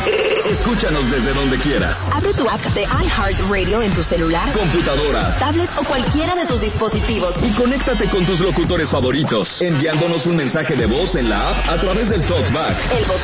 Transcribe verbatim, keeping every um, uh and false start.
Escúchanos desde donde quieras. Abre tu app de iHeartRadio en tu celular, computadora, tablet o cualquiera de tus dispositivos y conéctate con tus locutores favoritos, enviándonos un mensaje de voz en la app a través del TalkBack. El botón